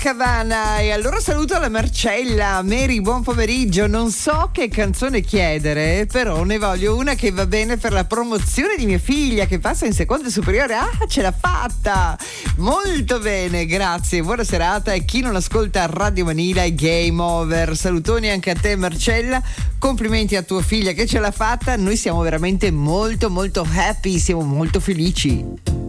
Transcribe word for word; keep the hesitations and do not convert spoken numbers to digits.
Cavana. E allora saluto la Marcella. Mary, buon pomeriggio. Non so che canzone chiedere, però ne voglio una che va bene per la promozione di mia figlia che passa in seconda superiore. Ah, ce l'ha fatta! Molto bene, grazie. Buona serata. E chi non ascolta Radio Manila è game over. Salutoni anche a te, Marcella. Complimenti a tua figlia che ce l'ha fatta. Noi siamo veramente molto molto happy, siamo molto felici.